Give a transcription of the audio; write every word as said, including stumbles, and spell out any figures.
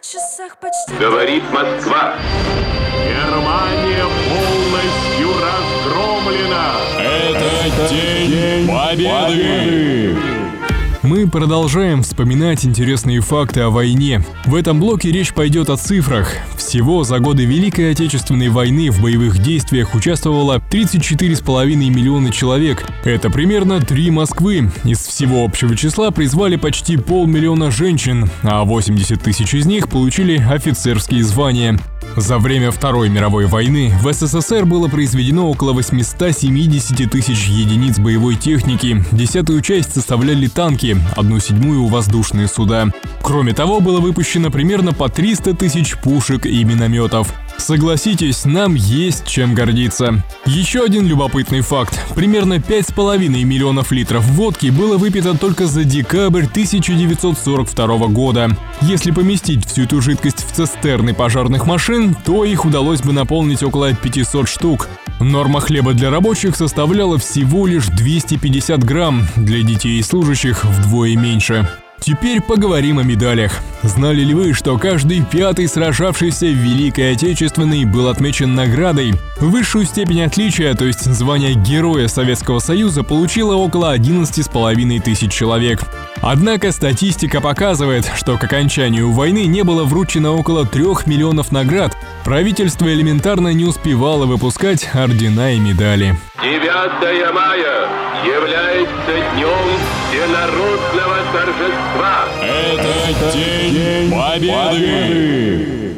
часах почти... Говорит Москва. Германия полностью разгромлена. Это день победы! Мы продолжаем вспоминать интересные факты о войне. В этом блоке речь пойдет о цифрах. Всего за годы Великой Отечественной войны в боевых действиях участвовало тридцать четыре с половиной миллиона человек. Это примерно три Москвы. Из всего общего числа призвали почти полмиллиона женщин, а восемьдесят тысяч из них получили офицерские звания. За время Второй мировой войны в СССР было произведено около восемьсот семьдесят тысяч единиц боевой техники, десятую часть составляли танки, одну седьмую – воздушные суда. Кроме того, было выпущено примерно по триста тысяч пушек и минометов. Согласитесь, нам есть чем гордиться. Еще один любопытный факт. Примерно пять с половиной миллионов литров водки было выпито только за декабрь тысяча девятьсот сорок второго года. Если поместить всю эту жидкость в цистерны пожарных машин, то их удалось бы наполнить около пятисот штук. Норма хлеба для рабочих составляла всего лишь двести пятьдесят грамм, для детей и служащих вдвое меньше. Теперь поговорим о медалях. Знали ли вы, что каждый пятый сражавшийся в Великой Отечественной был отмечен наградой? Высшую степень отличия, то есть звание Героя Советского Союза, получило около одиннадцати с половиной тысяч человек. Однако статистика показывает, что к окончанию войны не было вручено около трех миллионов наград. Правительство элементарно не успевало выпускать ордена и медали. девятое мая является днем всенародного торжества. Это день победы!